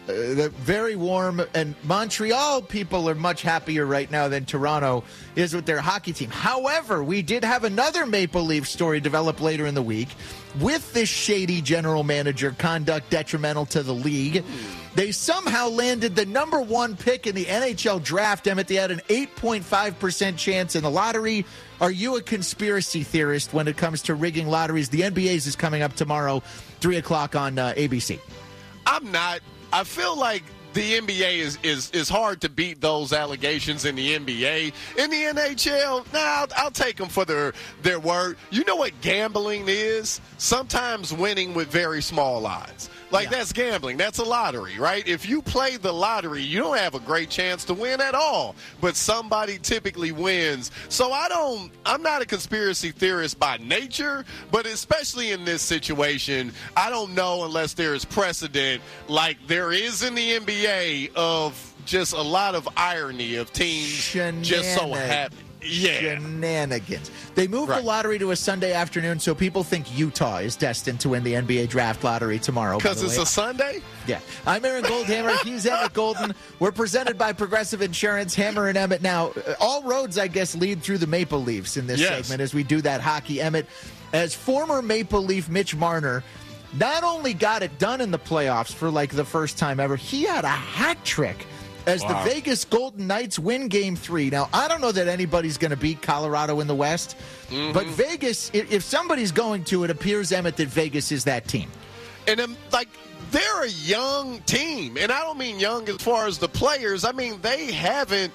very warm, and Montreal people are much happier right now than Toronto is with their hockey team. However, we did have another Maple Leaf story develop later in the week with this shady general manager conduct detrimental to the league. They somehow landed the number one pick in the NHL draft. Emmett, they had an 8.5% chance in the lottery. Are you a conspiracy theorist when it comes to rigging lotteries? The NBA's is coming up tomorrow, 3 o'clock on ABC. I'm not. I feel like the NBA is hard to beat those allegations in the NBA. In the NHL, I'll take them for their word. You know what gambling is? Sometimes winning with very small odds. That's gambling. That's a lottery, right? If you play the lottery, you don't have a great chance to win at all. But somebody typically wins. So I'm not a conspiracy theorist by nature, but especially in this situation, I don't know unless there is precedent like there is in the NBA of just a lot of irony of teams just so happy. Yeah. Shenanigans. They moved the lottery to a Sunday afternoon, so people think Utah is destined to win the NBA draft lottery tomorrow. Because it's a Sunday? Yeah. I'm Aaron Goldhammer. He's Emmett Golden. We're presented by Progressive Insurance. Hammer and Emmett. Now, all roads, I guess, lead through the Maple Leafs in this segment as we do that hockey. Emmett, as former Maple Leaf Mitch Marner, not only got it done in the playoffs for the first time ever, he had a hat trick as the Vegas Golden Knights win Game 3. Now, I don't know that anybody's going to beat Colorado in the West, but Vegas, if somebody's going to, it appears, Emmett, that Vegas is that team. And they're a young team, and I don't mean young as far as the players. I mean, they haven't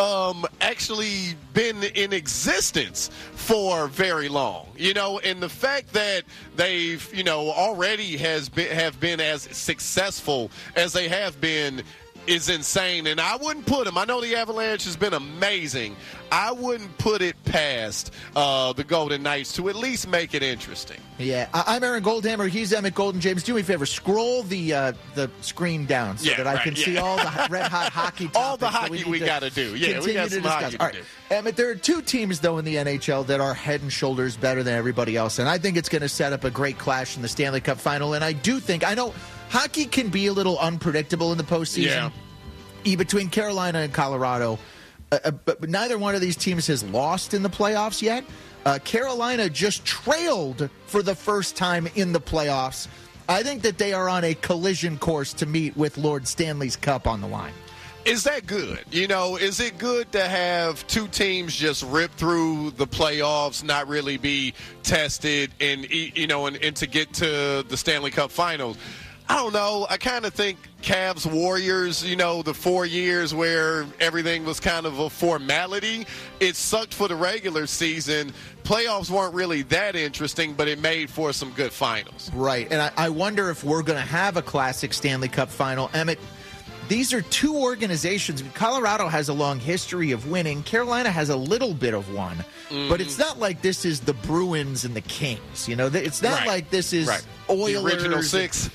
actually been in existence for very long, and the fact that they've, already have been as successful as they have been is insane. And I wouldn't put them, I know the Avalanche has been amazing, I wouldn't put it past the Golden Knights to at least make it interesting. Yeah, I'm Aaron Goldhammer. He's Emmett Golden. James, do me a favor, scroll the screen down so that I can see all the red-hot hockey topics. All the hockey we got to do. Yeah, we got some hockey to do. Emmett, there are two teams, though, in the NHL that are head and shoulders better than everybody else, and I think it's going to set up a great clash in the Stanley Cup Final, and I know hockey can be a little unpredictable in the postseason. Yeah. Between Carolina and Colorado, but neither one of these teams has lost in the playoffs yet. Carolina just trailed for the first time in the playoffs. I think that they are on a collision course to meet with Lord Stanley's Cup on the line. Is that good? Is it good to have two teams just rip through the playoffs, not really be tested, and to get to the Stanley Cup Finals? I don't know. I kind of think Cavs Warriors, the 4 years where everything was kind of a formality, it sucked for the regular season. Playoffs weren't really that interesting, but it made for some good finals. Right, and I wonder if we're going to have a classic Stanley Cup final. Emmett, these are two organizations. Colorado has a long history of winning. Carolina has a little bit of one. But it's not like this is the Bruins and the Kings. It's not like this is Oilers. The original six.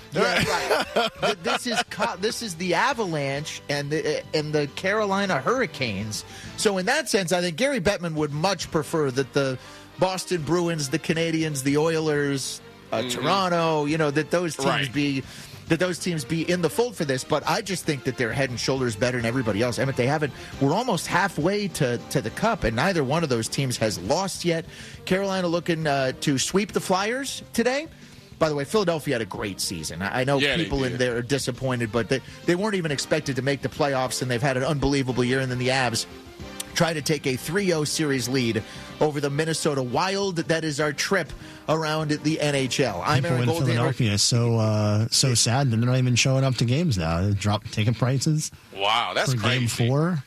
This is the Avalanche and the Carolina Hurricanes. So in that sense, I think Gary Bettman would much prefer that the Boston Bruins, the Canadiens, the Oilers, Toronto, that those teams be that those teams be in the fold for this, but I just think that they're head and shoulders better than everybody else. Emmett, we're almost halfway to the Cup, and neither one of those teams has lost yet. Carolina looking to sweep the Flyers today. By the way, Philadelphia had a great season. I know people in there are disappointed, but they weren't even expected to make the playoffs, and they've had an unbelievable year. And then the Avs try to take a 3-0 series lead over the Minnesota Wild. That is our trip around the NHL. I'm Aaron Goldhammer. Philadelphia is so sad that they're not even showing up to games now. They dropped ticket prices. Wow, that's for crazy. Game 4.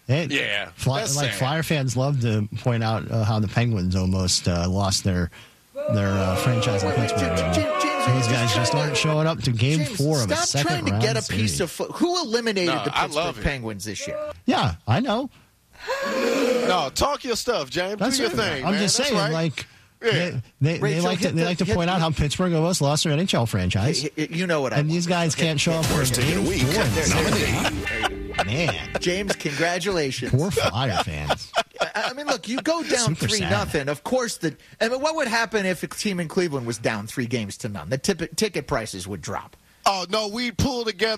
Flyer fans love to point out how the Penguins almost lost their franchise in Pittsburgh. These guys just aren't showing up to Game 4 of a second round. Stop trying to get a series. piece of who eliminated the Pittsburgh Penguins this year? Yeah, I know. No, talk your stuff, James. That's Do your thing. I'm just saying, they like to point out how Pittsburgh almost lost their NHL franchise. You know what I And these guys can't show up for Game 4. Man. James, congratulations. Poor Flyer fans. I mean, look, you go down 3-0. Of course, what would happen if a team in Cleveland was down 3 games to none? The ticket prices would drop. Oh, no, we'd pull together